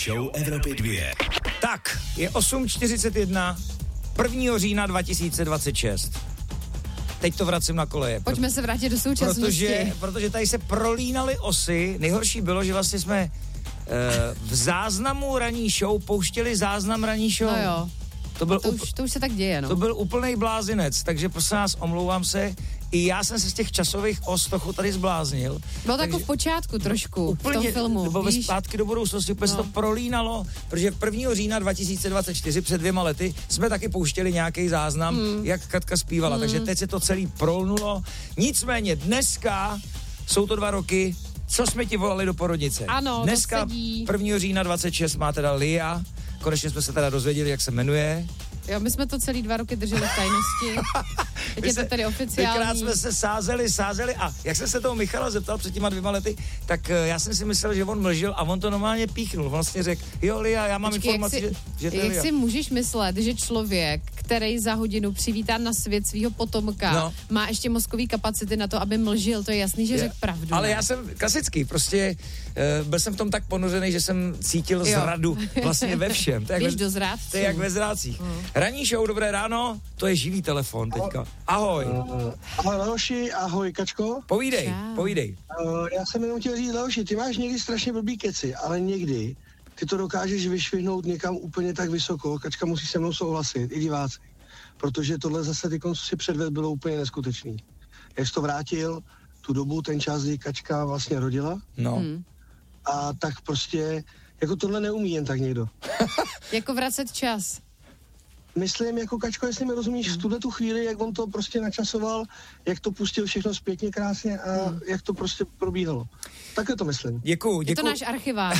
show Evropy 2. Tak, je 8:41, 1. října 2026. Teď to vracím na koleje. Pojďme se vrátit do současnosti. Protože tady se prolínaly osy. Nejhorší bylo, že vlastně jsme v záznamu ranní show pouštěli záznam ranní show. No jo. To už se tak děje, no. To byl úplnej blázinec, takže prosím vás, omlouvám se. I já jsem se z těch časových os trochu tady zbláznil. Bylo tak v počátku trošku, úplně, v tom filmu. Nebo ve Zpátky do budoucnosti, úplně se to prolínalo, protože 1. října 2024, před 2 lety, jsme taky pouštěli nějaký záznam, jak Katka zpívala, takže teď se to celý prolnulo. Nicméně dneska jsou to 2 roky, co jsme ti volali do porodnice. Ano, dneska 1. října 26 má teda Lia, konečně jsme se teda dozvěděli, jak se jmenuje. Jo, my jsme to celý 2 roky drželi v tajnosti. Teď je to tady oficiální. Tenkrát jsme se sázeli a jak jsem se toho Michala zeptal před těma 2 lety, tak já jsem si myslel, že on mlžil a on to normálně píchnul. On vlastně řekl, jo Lia, já mám informaci, že to je Jak si můžeš myslet, že člověk, který za hodinu přivítá na svět svého potomka, má ještě mozkový kapacity na to, aby mlžil, to je jasný, že řekl pravdu. Ale já jsem klasický, prostě byl jsem v tom tak ponořený, že jsem cítil zradu vlastně ve všem. Do zrádců. To je jak ve zrádcích. Ranní show, dobré ráno, to je živý telefon teďka. Ahoj. Ahoj Leoši, ahoj Kačko. Povídej. Já jsem jenom chtěl říct, Leoši, ty máš někdy strašně blbý keci, ale někdy ty to dokážeš vyšvihnout někam úplně tak vysoko. Kačka musí se mnou souhlasit, i diváci. Protože tohle zase ty, co si předvedl, bylo úplně neskutečný. Jak jsi to vrátil, tu dobu, ten čas, kdy Kačka vlastně rodila. No. A tak prostě, jako tohle neumí jen tak někdo. Jako vracet čas. Myslím, jako Kačko, jestli mi rozumíš, v tuhle tu chvíli, jak on to prostě načasoval, jak to pustil všechno zpětně krásně a jak to prostě probíhalo. Takhle to myslím. Děkuju. Je to náš archivář.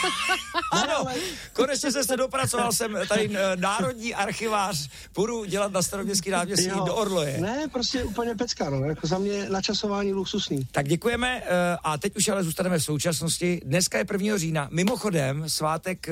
Ano, konečně se dopracoval jsem tady národní archivář. Půjdu dělat na Staroměstský náměstí do Orloje. Ne, prostě úplně pecka, no. Jako za mě načasování luxusný. Tak děkujeme a teď už ale zůstaneme v současnosti. Dneska je 1. října. Mimochodem, svátek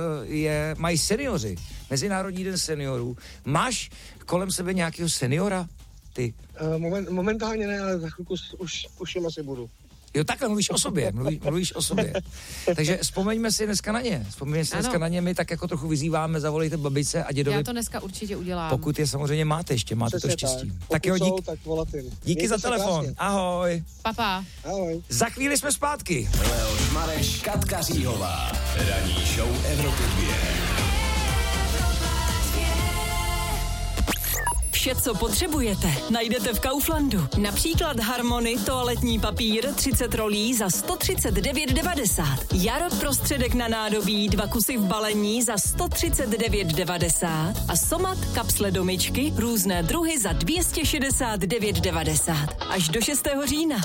mají seniori. Mezinárodní den seniorů. Máš kolem sebe nějakého seniora? Ty? Momentálně ne, ale za chvilku už jim asi budu. Jo, takhle mluvíš o sobě, mluvíš o sobě. Takže vzpomeňme si dneska na ně. My tak jako trochu vyzýváme, zavolejte babičce a dědovi. Já to dneska určitě udělám. Pokud je samozřejmě máte to štěstí. Tak jo, díky za telefon. Krásně. Ahoj. Papa. Ahoj. Za chvíli jsme zpátky. Leoš Mareš, Katka Říhová. Ranní show Evropy 2. Vše, co potřebujete, najdete v Kauflandu. Například Harmony toaletní papír 30 rolí za 139,90. Jar prostředek na nádobí 2 kusy v balení za 139,90. A Somat kapsle do myčky různé druhy za 269,90. Až do 6. října.